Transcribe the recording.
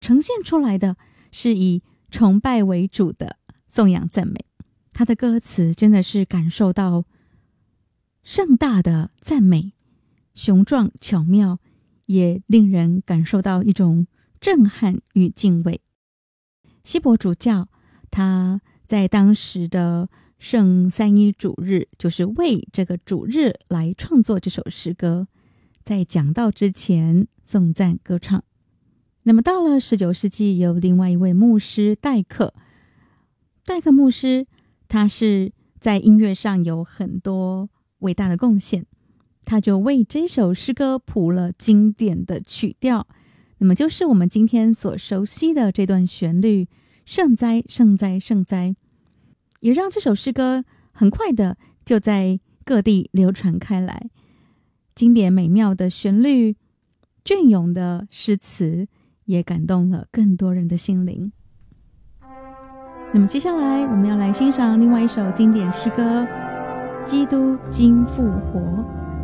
呈现出来的是以崇拜为主的颂扬赞美。他的歌词真的是感受到盛大的赞美，雄壮巧妙，也令人感受到一种震撼与敬畏。希伯主教他在当时的圣三一主日，就是为这个主日来创作这首诗歌，在讲道之前颂赞歌唱。那么到了19世纪，有另外一位牧师戴克牧师，他是在音乐上有很多伟大的贡献，他就为这首诗歌谱了经典的曲调，那么就是我们今天所熟悉的这段旋律，圣哉圣哉圣哉，也让这首诗歌很快的就在各地流传开来。经典美妙的旋律，隽永的诗词，也感动了更多人的心灵。那么接下来我们要来欣赏另外一首经典诗歌《基督今复活》。